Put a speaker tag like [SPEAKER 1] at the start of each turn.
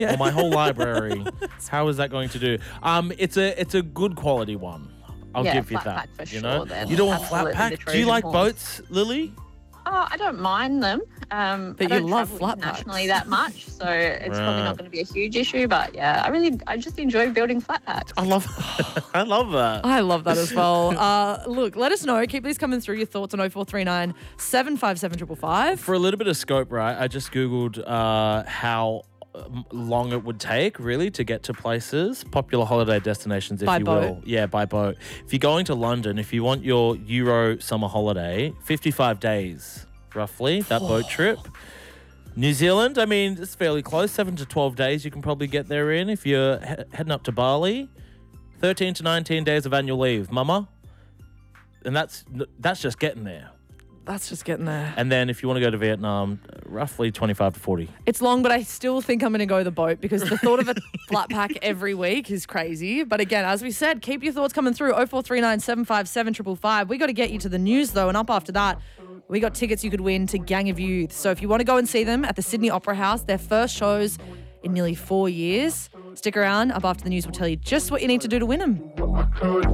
[SPEAKER 1] or my whole library. How is that going to do? It's a good quality one. I'll give you
[SPEAKER 2] flat
[SPEAKER 1] that.
[SPEAKER 2] pack for
[SPEAKER 1] You
[SPEAKER 2] sure.
[SPEAKER 1] know,
[SPEAKER 2] They're
[SPEAKER 1] you don't want
[SPEAKER 2] absolutely
[SPEAKER 1] flat
[SPEAKER 2] the
[SPEAKER 1] pack. Do you
[SPEAKER 2] Trojan
[SPEAKER 1] like
[SPEAKER 2] horse.
[SPEAKER 1] boats, Lily?
[SPEAKER 2] Oh, I don't mind them. But
[SPEAKER 3] you
[SPEAKER 2] I don't
[SPEAKER 3] love
[SPEAKER 2] travel
[SPEAKER 3] flat packs.
[SPEAKER 2] internationally that much, so it's probably
[SPEAKER 1] Right.
[SPEAKER 2] not going to be a huge issue. But yeah, I just enjoy building flat packs.
[SPEAKER 1] I love that.
[SPEAKER 3] I love that as well. Look, let us know. Keep these coming through. Your thoughts on 0439 757 555.
[SPEAKER 1] For a little bit of scope, right? I just Googled how long it would take really to get to places, popular holiday destinations, if
[SPEAKER 3] By
[SPEAKER 1] you
[SPEAKER 3] boat?
[SPEAKER 1] will. Yeah, by boat. If you're going to London, if you want your Euro summer holiday, 55 days roughly, that boat trip. New Zealand, I mean, it's fairly close, 7 to 12 days you can probably get there in. If you're heading up to Bali, 13 to 19 days of annual leave, mama. And that's just getting there.
[SPEAKER 3] That's just getting there.
[SPEAKER 1] And then if you want to go to Vietnam, roughly 25 to 40.
[SPEAKER 3] It's long, but I still think I'm going to go the boat because the thought of a flat pack every week is crazy. But again, as we said, keep your thoughts coming through. 0439 757 555. We got to get you to the news though. And up after that, we got tickets you could win to Gang of Youth. So if you want to go and see them at the Sydney Opera House, their first shows in nearly 4 years, stick around. Up after the news, we'll tell you just what you need to do to win them.